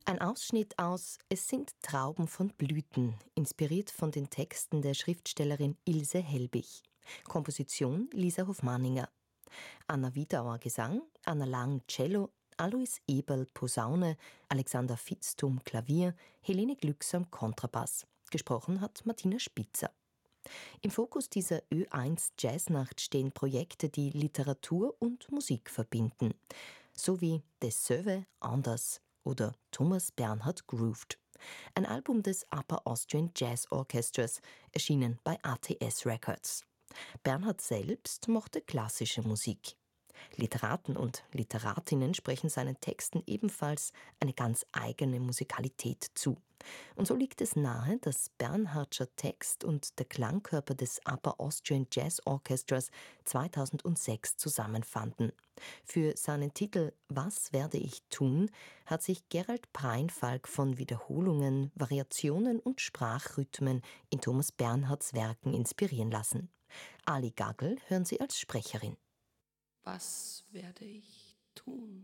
Ein Ausschnitt aus Es sind Trauben von Blüten, inspiriert von den Texten der Schriftstellerin Ilse Helbig. Komposition Lisa Hofmanninger. Anna Wiedauer Gesang, Anna Lang Cello, Alois Eberl Posaune, Alexander Fitztum Klavier, Helene Glücksam Kontrabass. Gesprochen hat Martina Spitzer. Im Fokus dieser Ö1 Jazznacht stehen Projekte, die Literatur und Musik verbinden, so wie Des Söwe Anders oder Thomas Bernhard Grooved. Ein Album des Upper Austrian Jazz Orchestras, erschienen bei ATS Records. Bernhard selbst mochte klassische Musik. Literaten und Literatinnen sprechen seinen Texten ebenfalls eine ganz eigene Musikalität zu. Und so liegt es nahe, dass Bernhardscher Text und der Klangkörper des Upper Austrian Jazz Orchestras 2006 zusammenfanden. Für seinen Titel Was werde ich tun hat sich Gerald Preinfalk von Wiederholungen, Variationen und Sprachrhythmen in Thomas Bernhards Werken inspirieren lassen. Ali Gagel hören Sie als Sprecherin. Was werde ich tun?